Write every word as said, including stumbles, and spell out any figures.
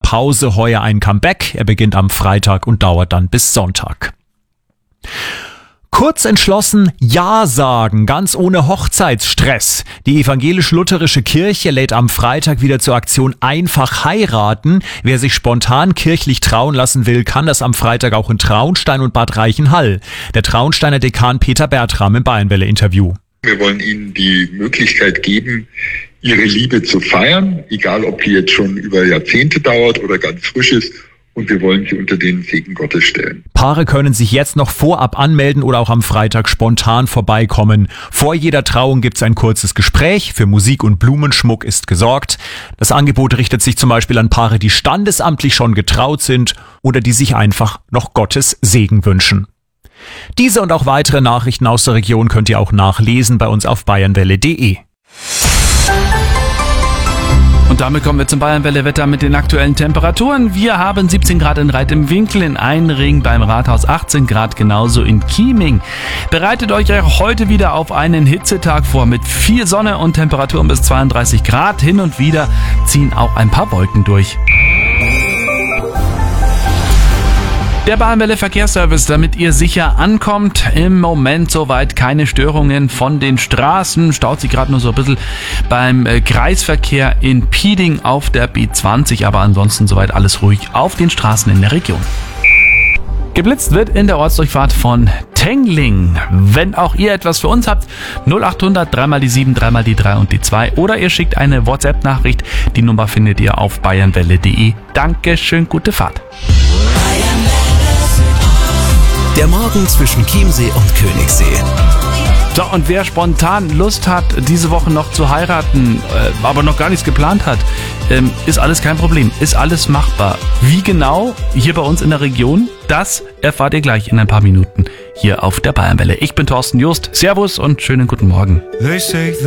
Pause heuer ein Comeback. Er beginnt am Freitag und dauert dann bis Sonntag. Kurz entschlossen Ja sagen, ganz ohne Hochzeitsstress. Die evangelisch-lutherische Kirche lädt am Freitag wieder zur Aktion Einfach heiraten. Wer sich spontan kirchlich trauen lassen will, kann das am Freitag auch in Traunstein und Bad Reichenhall. Der Traunsteiner Dekan Peter Bertram im Bayernwelle-Interview. Wir wollen Ihnen die Möglichkeit geben, Ihre Liebe zu feiern, egal ob die jetzt schon über Jahrzehnte dauert oder ganz frisch ist. Und wir wollen sie unter den Segen Gottes stellen. Paare können sich jetzt noch vorab anmelden oder auch am Freitag spontan vorbeikommen. Vor jeder Trauung gibt's ein kurzes Gespräch. Für Musik und Blumenschmuck ist gesorgt. Das Angebot richtet sich zum Beispiel an Paare, die standesamtlich schon getraut sind oder die sich einfach noch Gottes Segen wünschen. Diese und auch weitere Nachrichten aus der Region könnt ihr auch nachlesen bei uns auf bayernwelle punkt de. Und damit kommen wir zum Bayernwelle-Wetter mit den aktuellen Temperaturen. Wir haben siebzehn Grad in Reit im Winkel, in Einring beim Rathaus achtzehn Grad, genauso in Chieming. Bereitet euch heute wieder auf einen Hitzetag vor mit viel Sonne und Temperaturen bis zweiunddreißig Grad. Hin und wieder ziehen auch ein paar Wolken durch. Der Bayernwelle Verkehrsservice, damit ihr sicher ankommt. Im Moment soweit keine Störungen von den Straßen. Staut sich gerade nur so ein bisschen beim Kreisverkehr in Pieding auf der B zwanzig, aber ansonsten soweit alles ruhig auf den Straßen in der Region. Geblitzt wird in der Ortsdurchfahrt von Tengling. Wenn auch ihr etwas für uns habt, null acht hundert drei mal die sieben, drei mal die drei und die zwei oder ihr schickt eine WhatsApp-Nachricht. Die Nummer findet ihr auf bayernwelle punkt de. Dankeschön, gute Fahrt. Der Morgen zwischen Chiemsee und Königssee. So, und wer spontan Lust hat, diese Woche noch zu heiraten, äh, aber noch gar nichts geplant hat, ähm, ist alles kein Problem, ist alles machbar. Wie genau hier bei uns in der Region, das erfahrt ihr gleich in ein paar Minuten hier auf der Bayernwelle. Ich bin Thorsten Just, Servus und schönen guten Morgen.